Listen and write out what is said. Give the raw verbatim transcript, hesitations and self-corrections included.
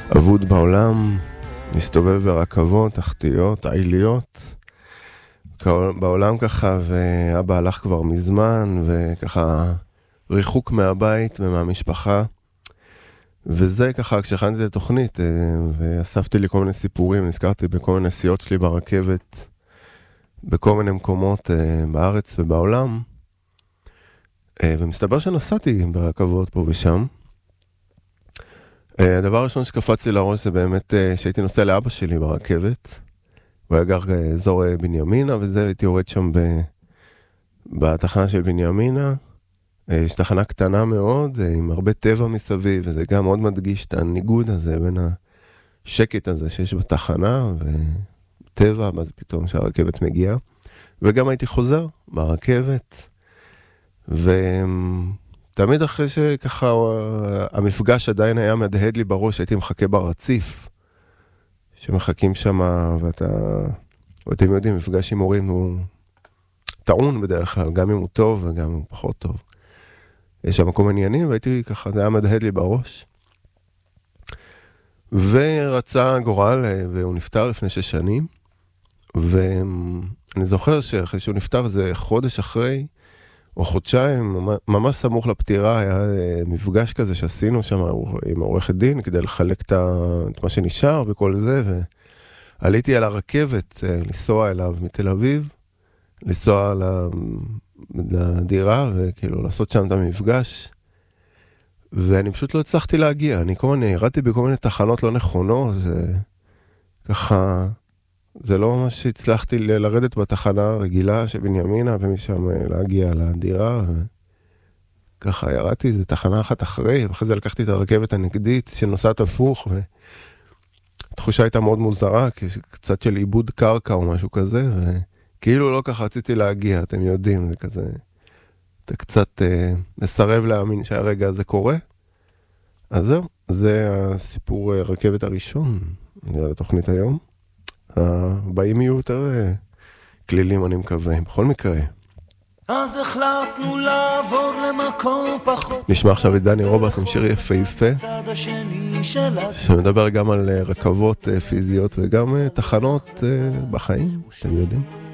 אבוד בעולם, מסתובב ברכבות, תחתיות, עיליות, בעולם ככה, ואבא הלך כבר מזמן, וככה ריחוק מהבית ומהמשפחה, וזה ככה כשהכנתי את התוכנית, ואספתי לי כל מיני סיפורים, נזכרתי בכל מיני נסיעות שלי ברכבת, בכל מיני מקומות בארץ ובעולם, ומסתבר שנסעתי ברכבות פה ושם. הדבר הראשון שקפץ לי לראש זה באמת שהייתי נוסע לאבא שלי ברכבת, הוא היה גר אזור בנימינה, וזה הייתי יורד שם ב... בתחנה של בנימינה, יש תחנה קטנה מאוד, עם הרבה טבע מסביב, וזה גם מאוד מדגיש את הניגוד הזה בין השקט הזה שיש בתחנה, וטבע, מה זה פתאום שהרכבת מגיעה, וגם הייתי חוזר ברכבת, ותמיד אחרי שככה המפגש עדיין היה מדהד לי בראש, הייתי מחכה ברציף, שמחכים שם, ואתה, ואתם יודעים, מפגש עם הורים הוא טעון בדרך כלל, גם אם הוא טוב וגם אם הוא פחות טוב. יש שם מקום עניינים, והייתי ככה, זה היה מדהד לי בראש. ורצה גורל, והוא נפטר לפני שש שנים, ואני זוכר שאחרי שהוא נפטר, זה חודש אחרי, או חודשיים, ממש סמוך לפטירה, היה מפגש כזה שעשינו שם עם עורכת דין, כדי לחלק את מה שנשאר וכל זה, ועליתי על הרכבת, לנסוע אליו מתל אביב, לנסוע לדירה, וכאילו לעשות שם את המפגש, ואני פשוט לא הצלחתי להגיע, אני כל מיני, ירדתי בכל מיני תחנות לא נכונות, זה ככה, זה לא ממש שהצלחתי לרדת בתחנה הרגילה של בנימינה, ומשם להגיע לדירה, וככה ירדתי, זה תחנה אחת אחרי, ואחרי זה לקחתי את הרכבת הנגדית, שנוסעת הפוך, והתחושה הייתה מאוד מוזרה, קצת של איבוד קרקע או משהו כזה, וכאילו לא ככה רציתי להגיע, אתם יודעים, זה כזה, אתה קצת אה, מסרב להאמין שהרגע הזה קורה, אז זהו, זה הסיפור הרכבת הראשון, נראה לתוכנית היום, הבאים יהיו יותר כלילים, אני מקווה, בכל מקרה. אז החלטנו לעבור למקום פחות. נשמע עכשיו את דני רובס עם שיר יפהפה, שמדבר גם על רכבות פיזיות וגם תחנות בחיים, אתם יודעים.